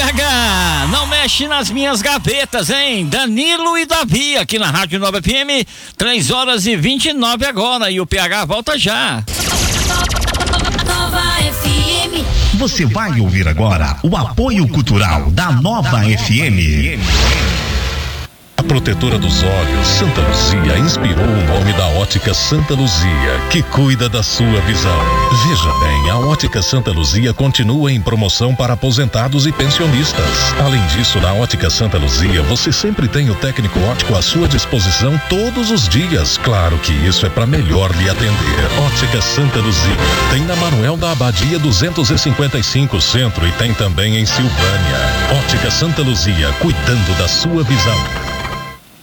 PH, não mexe nas minhas gavetas, hein? Danilo e Davi, aqui na Rádio Nova FM, 3h29 agora, e o PH volta já. Nova FM. Você vai ouvir agora o apoio cultural da Nova FM. A protetora dos olhos, Santa Luzia, inspirou o nome da Ótica Santa Luzia, que cuida da sua visão. Veja bem, a Ótica Santa Luzia continua em promoção para aposentados e pensionistas. Além disso, na Ótica Santa Luzia, você sempre tem o técnico óptico à sua disposição todos os dias. Claro que isso é para melhor lhe atender. Ótica Santa Luzia tem na Manuel da Abadia 255 Centro e tem também em Silvânia. Ótica Santa Luzia, cuidando da sua visão.